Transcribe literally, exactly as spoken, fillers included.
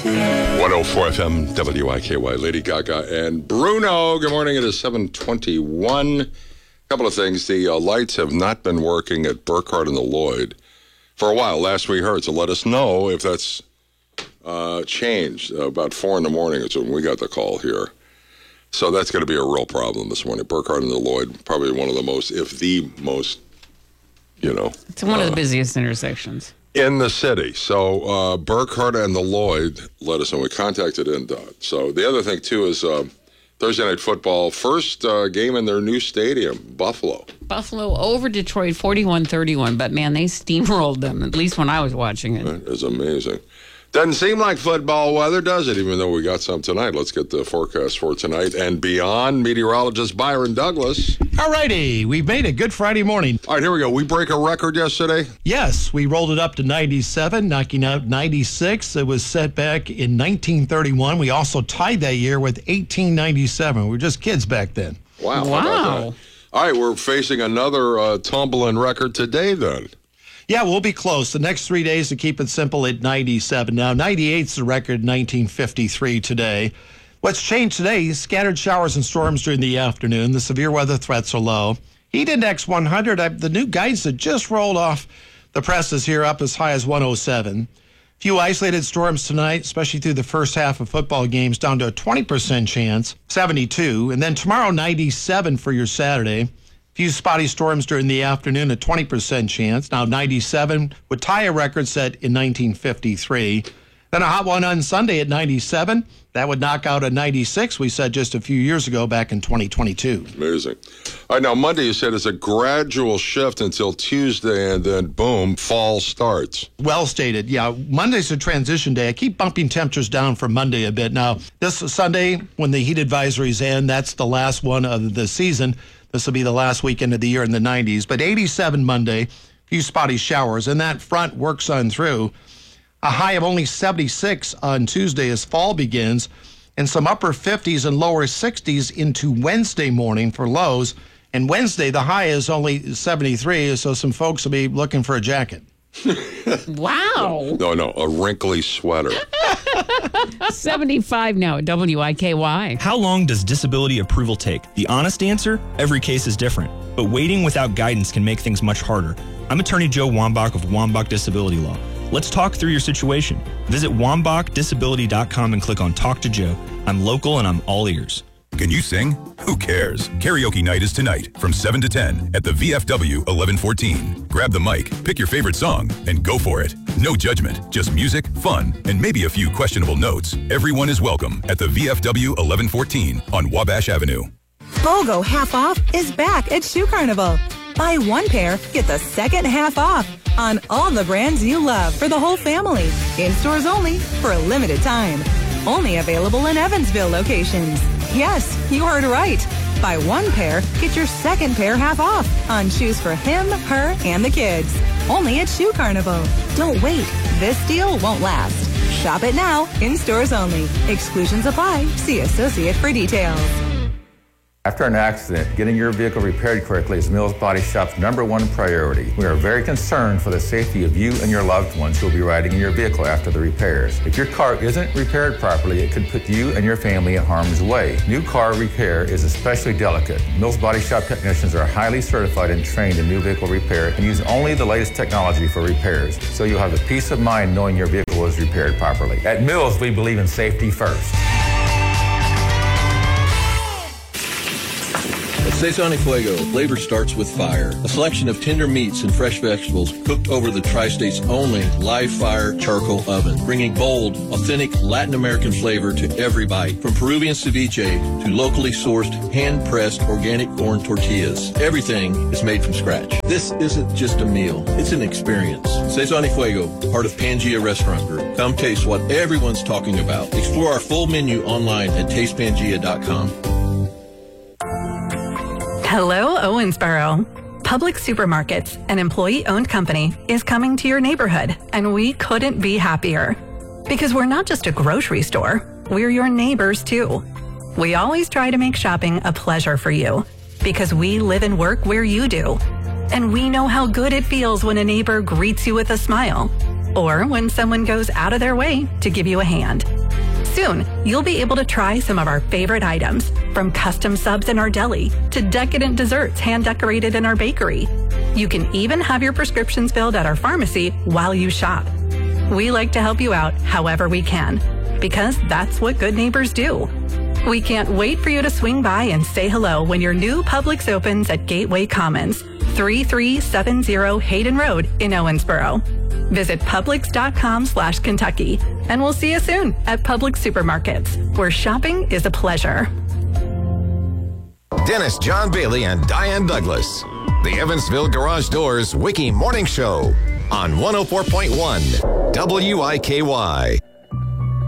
one oh four F M W I K Y, Lady Gaga and Bruno. Good morning. It is seven twenty-one. A couple of things. The uh, lights have not been working at Burkhardt and the Lloyd for a while. Last we heard, so let us know if that's uh, changed. Uh, about four in the morning is when we got the call here. So that's going to be a real problem this morning. Burkhardt and the Lloyd, probably one of the most, if the most, you know. It's one uh, of the busiest intersections in the city. So uh, Burkhardt and the Lloyd let us know. We contacted N D O T. So the other thing, too, is uh, Thursday Night Football, first uh, game in their new stadium, Buffalo. Buffalo over Detroit forty-one thirty-one, but, man, they steamrolled them, at least when I was watching it. That is amazing. Doesn't seem like football weather, does it, even though we got some tonight? Let's get the forecast for tonight and beyond. Meteorologist Byron Douglas. All righty, we've made a good Friday morning. All right, here we go. We break a record yesterday? Yes, we rolled it up to ninety-seven, knocking out ninety-six. It was set back in nineteen thirty-one. We also tied that year with eighteen ninety-seven. We were just kids back then. Wow. Wow. All right, we're facing another uh, tumbling record today then. Yeah, we'll be close. The next three days, to keep it simple, at ninety-seven. Now, ninety-eight's the record, nineteen fifty-three today. What's changed today is scattered showers and storms during the afternoon. The severe weather threats are low. Heat index one hundred. I, the new guidance that just rolled off the presses here up as high as one oh seven. Few isolated storms tonight, especially through the first half of football games, down to a twenty percent chance, seventy-two. And then tomorrow, ninety-seven for your Saturday. Few spotty storms during the afternoon, a twenty percent chance. Now ninety-seven would tie a record set in nineteen fifty-three. Then a hot one on Sunday at ninety-seven. That would knock out a ninety-six we said just a few years ago back in twenty twenty-two. Amazing. All right, now Monday you said it's a gradual shift until Tuesday, and then boom, fall starts. Well stated. Yeah, Monday's a transition day. I keep bumping temperatures down for Monday a bit. Now, this Sunday, when the heat advisories end, that's the last one of the season. This will be the last weekend of the year in the nineties. But eighty-seven Monday, few spotty showers, and that front works on through. A high of only seventy-six on Tuesday as fall begins, and some upper fifties and lower sixties into Wednesday morning for lows. And Wednesday, the high is only seventy-three, so some folks will be looking for a jacket. Wow. No, no, a wrinkly sweater. seventy-five now at W I K Y. How long does disability approval take? The honest answer? Every case is different. But waiting without guidance can make things much harder. I'm attorney Joe Wambach of Wambach Disability Law. Let's talk through your situation. Visit wambach disability dot com and click on Talk to Joe. I'm local and I'm all ears. Can you sing? Who cares? Karaoke night is tonight from seven to ten at the V F W eleven fourteen. Grab the mic, pick your favorite song, and go for it. No judgment, just music, fun, and maybe a few questionable notes. Everyone is welcome at the V F W eleven fourteen on Wabash Avenue. BOGO half off is back at Shoe Carnival. Buy one pair, get the second half off on all the brands you love for the whole family. In stores only for a limited time. Only available in Evansville locations. Yes, you heard right. Buy one pair, get your second pair half off on shoes for him, her, and the kids. Only at Shoe Carnival. Don't wait. This deal won't last. Shop it now, in stores only. Exclusions apply. See associate for details. After an accident, getting your vehicle repaired correctly is Mills Body Shop's number one priority. We are very concerned for the safety of you and your loved ones who will be riding in your vehicle after the repairs. If your car isn't repaired properly, it could put you and your family in harm's way. New car repair is especially delicate. Mills Body Shop technicians are highly certified and trained in new vehicle repair and use only the latest technology for repairs, so you'll have the peace of mind knowing your vehicle is repaired properly. At Mills, we believe in safety first. At Sazón y Fuego, flavor starts with fire. A selection of tender meats and fresh vegetables cooked over the Tri-State's only live-fire charcoal oven, bringing bold, authentic Latin American flavor to every bite. From Peruvian ceviche to locally sourced, hand-pressed organic corn tortillas, everything is made from scratch. This isn't just a meal, it's an experience. Sazón y Fuego, part of Pangea Restaurant Group. Come taste what everyone's talking about. Explore our full menu online at taste pangea dot com. Hello, Owensboro. Public Supermarkets, an employee-owned company, is coming to your neighborhood, and we couldn't be happier. Because we're not just a grocery store, we're your neighbors, too. We always try to make shopping a pleasure for you, because we live and work where you do. And we know how good it feels when a neighbor greets you with a smile. or when someone goes out of their way to give you a hand. Soon, you'll be able to try some of our favorite items, from custom subs in our deli to decadent desserts hand-decorated in our bakery. You can even have your prescriptions filled at our pharmacy while you shop. We like to help you out however we can, because that's what good neighbors do. We can't wait for you to swing by and say hello when your new Publix opens at Gateway Commons, thirty-three seventy Hayden Road in Owensboro. Visit Publix.com slash Kentucky, and we'll see you soon at Publix Supermarkets, where shopping is a pleasure. Dennis John Bailey and Diane Douglas. The Evansville Garage Doors Wiki Morning Show on one oh four point one W I K Y.